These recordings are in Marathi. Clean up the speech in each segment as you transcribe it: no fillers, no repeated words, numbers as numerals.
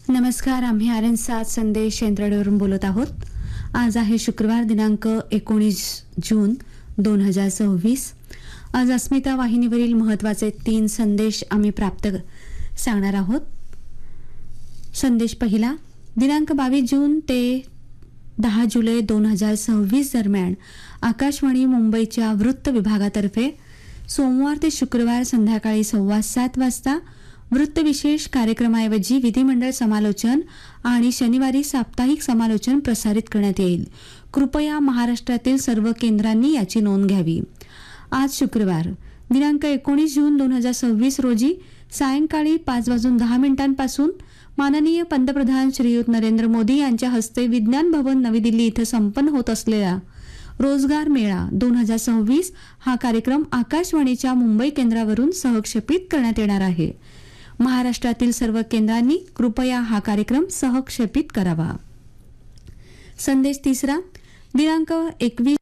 नमस्कार. आम्ही RN7 संदेश यंत्रणेवरून बोलत आहोत. आज आहे शुक्रवार दिनांक 19 जून 2026. आज अस्मिता वाहिनीवरील महत्त्वाचे 3 संदेश आम्ही सांगणार आहोत. संदेश पहिला, दिनांक 22 जून ते 10 जुलै 2026 दरम्यान आकाशवाणी मुंबईच्या वृत्त विभागातर्फे सोमवार ते शुक्रवार संध्याकाळी 7:15 वाजता वृत्तविशेष कार्यक्रमाऐवजी विधिमंडळ समालोचन आणि शनिवारी साप्ताहिक समालोचन प्रसारित करण्यात येईल. कृपया महाराष्ट्रातील सर्व केंद्रांनी याची नोंद घ्यावी. आज शुक्रवार दिनांक 19 जून 2026 रोजी सायंकाळी 5:10 पासून माननीय पंतप्रधान श्रीयुत नरेंद्र मोदी यांच्या हस्ते विज्ञान भवन नवी दिल्ली इथं संपन्न होत असलेला रोजगार मेळा 2026 हा कार्यक्रम आकाशवाणीच्या मुंबई केंद्रावरून सहक्षेपित करण्यात येणार आहे. महाराष्ट्रातील सर्व केंद्रांनी कृपया हा कार्यक्रम सहक्षेपित करावा. संदेश तिसरा, दिनांक 21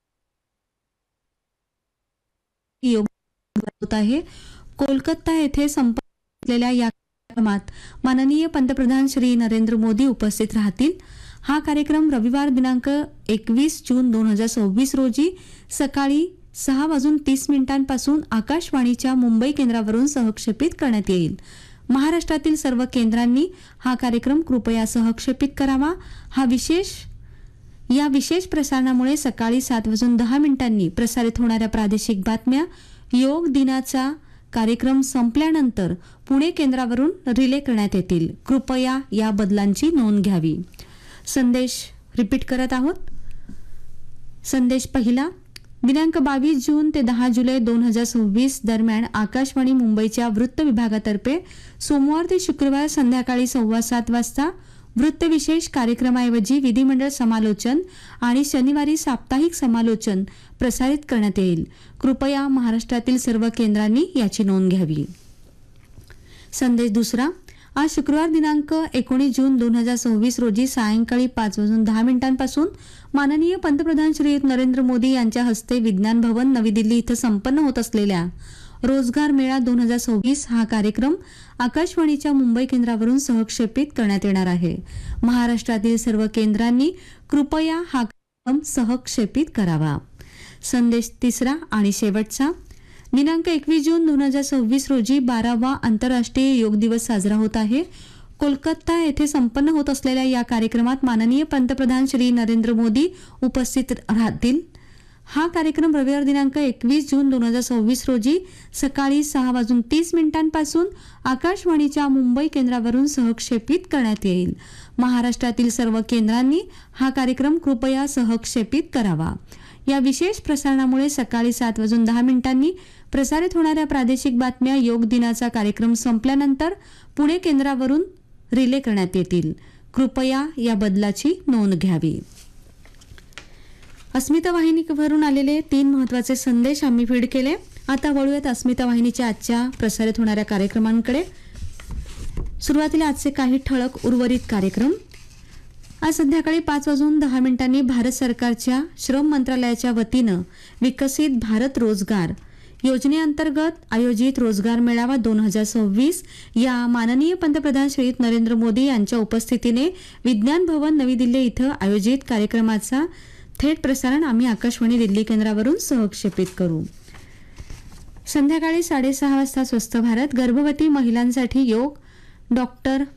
होत आहे. कोलकाता येथे संपन्न असलेल्या या कार्यक्रमात माननीय पंतप्रधान श्री नरेंद्र मोदी उपस्थित राहतील. हा कार्यक्रम रविवार दिनांक 21 जून 2026 रोजी सकाळी 6:30 पासून आकाशवाणीच्या मुंबई केंद्रावरून सहक्षेपित करण्यात येईल. महाराष्ट्रातील सर्व केंद्रांनी हा कार्यक्रम कृपया सहक्षेपित करावा. या विशेष प्रसारणामुळे सकाळी 7:10 प्रसारित होणाऱ्या प्रादेशिक बातम्या योग दिनाचा कार्यक्रम संपल्यानंतर पुणे केंद्रावरून रिले करण्यात येतील. कृपया या बदलांची नोंद घ्यावी. संदेश रिपीट करत आहोत. संदेश पहिला, दिनांक 22 जून ते 10 जुलै 2026 दरम्यान आकाशवाणी मुंबईच्या वृत्त विभागातर्फे सोमवार ते शुक्रवार संध्याकाळी 7:15 वाजता वृत्तविशेष कार्यक्रमाऐवजी विधिमंडळ समालोचन आणि शनिवारी साप्ताहिक समालोचन प्रसारित करण्यात येईल. कृपया महाराष्ट्रातील सर्व केंद्रांनी याची नोंद घ्यावी. संदेश दुसरा, आज शुक्रवार दिनांक 19 जून 2026 रोजी सायंकाळी 5:10 पासून माननीय पंतप्रधान श्री नरेंद्र मोदी यांच्या हस्ते विज्ञान भवन नवी दिल्ली इथं संपन्न होत असलेल्या रोजगार मेळा 2026 हा कार्यक्रम आकाशवाणीच्या मुंबई केंद्रावरून सहक्षेपित करण्यात येणार आहे. महाराष्ट्रातील सर्व केंद्रांनी कृपया हा कार्यक्रम सहक्षेपित करावा. संदेश तिसरा आणि शेवटचा, दिनांक 21 जून 2026 रोजी 12वा आंतरराष्ट्रीय योग दिवस साजरा होत आहे. कोलकाता येथे संपन्न होत असलेल्या या कार्यक्रमात माननीय पंतप्रधान श्री नरेंद्र मोदी उपस्थित राहतील. हा कार्यक्रम रविवार दिनांक 21 जून 2026 रोजी सकाळी 6:30 पासून आकाशवाणीच्या मुंबई केंद्रावरून सहक्षेपित करण्यात येईल. महाराष्ट्रातील सर्व केंद्रांनी हा कार्यक्रम कृपया सहक्षेपित करावा. या विशेष प्रसारणामुळे सकाळी 7:10 प्रसारित होणाऱ्या प्रादेशिक बातम्या योग दिनाचा कार्यक्रम संपल्यानंतर पुणे केंद्रावरून रिले करण्यात येतील. कृपया या बदलाची नोंद घ्यावी. अस्मिता वाहिनीवरून आलेले 3 महत्त्वाचे संदेश आम्ही फीड केले. आता वळूयात अस्मिता वाहिनीच्या आजच्या प्रसारित होणाऱ्या कार्यक्रमांकडे. सुरुवातीला आजचे काही ठळक उर्वरित कार्यक्रम. आज संध्याकाळी 5:10 भारत सरकारच्या श्रम मंत्रालयाच्या वतीनं विकसित भारत रोजगार योजनेअंतर्गत आयोजित रोजगार मेळावा 2026 या माननीय पंतप्रधान श्री नरेंद्र मोदी यांच्या उपस्थितीने विज्ञान भवन नवी दिल्ली इथं आयोजित कार्यक्रमाचा थेट प्रसारण आम्ही आकाशवाणी दिल्ली केंद्रावरून सहक्षेपित करू. संध्याकाळी 6:30 वाजता स्वस्थ भारत गर्भवती महिलांसाठी योग डॉक्टर